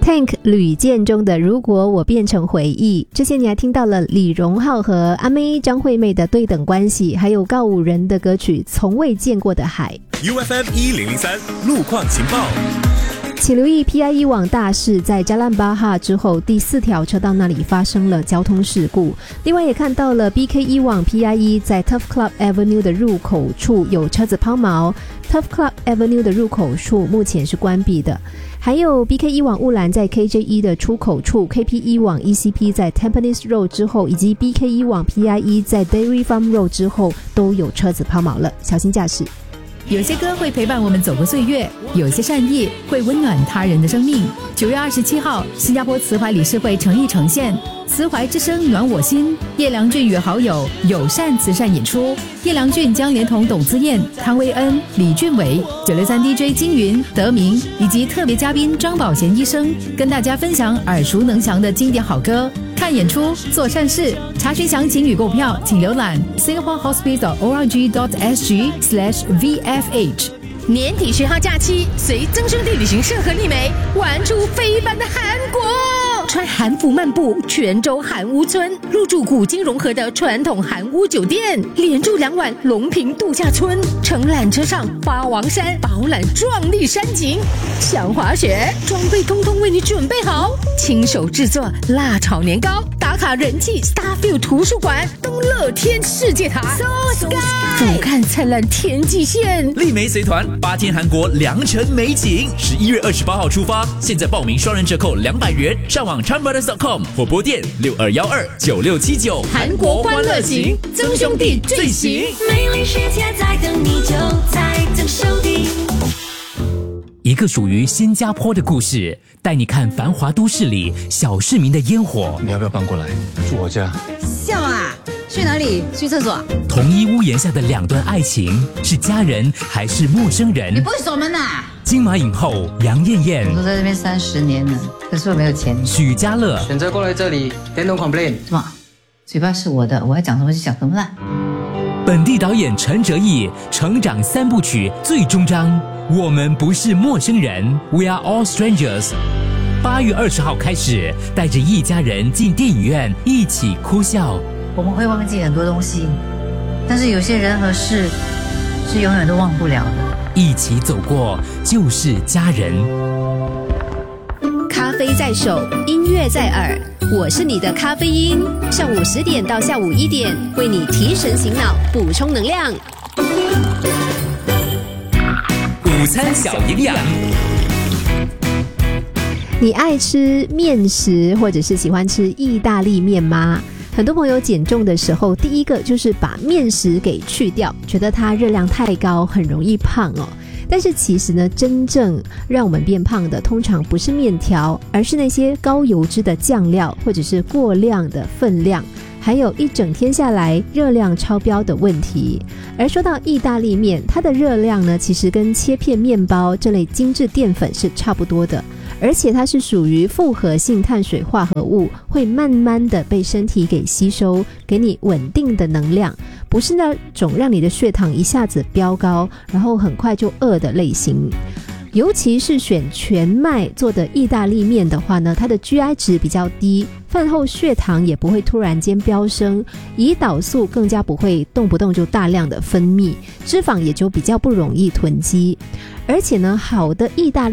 Tank 吕建中的如果我变成回忆，之前你还听到了李荣浩和阿妹张惠妹的对等关系，还有告五人的歌曲从未见过的海。 UFM 1003路况情报。 请留意 PIE 网大事，在加兰巴哈之后第4条车道那里发生了交通事故。另外也看到了 BKE 网 PIE 在 Turf Club Avenue 的入口处有车子抛锚， Turf Club Avenue 的入口处目前是关闭的。还有 BKE 网雾兰在 KJE 的出口处， KPE 网 ECP 在 Tampines Road 之后，以及 BKE 网 PIE 在 Dairy Farm Road 之后都有车子抛锚了，小心驾驶。 有些歌会陪伴我们走过岁月，有些善意会温暖他人的生命。9月27号，新加坡慈怀理事会诚意呈现慈怀之声暖我心，叶良俊与好友友善慈善演出。叶良俊将连同董姿燕、汤威恩、李俊伟、963 DJ 金云、德明以及特别嘉宾张宝贤医生，跟大家分享耳熟能详的经典好歌。看演出，做善事。查询详情与购票，请浏览 singaporehospital.org.sg/VFH。 年底10号假期，随增生地旅行社和丽梅玩出非凡的韩国，穿韩服漫步泉州韩屋村，入住古今融合的传统韩屋酒店，连住2晚龙平度假村，乘缆车上八王山饱览壮丽山景。想滑雪，装备通通为你准备好，亲手制作辣炒年糕，打卡人气 Starfield 图书馆，东乐天世界塔，走看灿烂天际线。 丽梅随团8天韩国良辰美景，11月28号出发，现在报名双人折扣200元，上网 charmbrothers.com 或拨电62129679。 韩国欢乐行，曾兄弟最行， 美丽世界在等你，就在曾兄弟。 一个属于新加坡的故事，带你看繁华都市里小市民的烟火。 你要不要搬过来住我家？ 笑啊！去哪里？去厕所？ 同一屋檐下的2段爱情，是家人还是陌生人？ 你不会锁门啊？ 金马影后杨艳艳， 我都在这边30年了，可是我没有钱。 许家乐选择过来这里 ，then don't complain。 什么？嘴巴是我的，我要讲什么就讲什么啦。 本地导演陈哲艺成长3部曲最终章，我们不是陌生人 ，We are all strangers。8月20号开始，带着一家人进电影院一起哭笑。 我们会忘记很多东西，但是有些人和事是永远都忘不了的。 一起走过就是家人。 咖啡在手，音乐在耳，我是你的咖啡因。上午10点到下午1点，为你提神醒脑，补充能量。 午餐小营养。 你爱吃面食，或者是喜欢吃意大利面吗？很多朋友减重的时候，第一个就是把面食给去掉，觉得它热量太高，很容易胖哦。但是其实呢，真正让我们变胖的通常不是面条，而是那些高油脂的酱料，或者是过量的分量，还有一整天下来热量超标的问题。而说到意大利面，它的热量呢，其实跟切片面包这类精致淀粉是差不多的，而且它是属于复合性碳水化合物，会慢慢的被身体给吸收，给你稳定的能量，不是那种让你的血糖一下子飙高，然后很快就饿的类型。尤其是选全麦做的意大利面的话呢，它的 GI 值比较低，饭后血糖也不会突然间飙升，胰岛素更加不会动不动就大量的分泌，脂肪也就比较不容易囤积。而且呢，好的意大利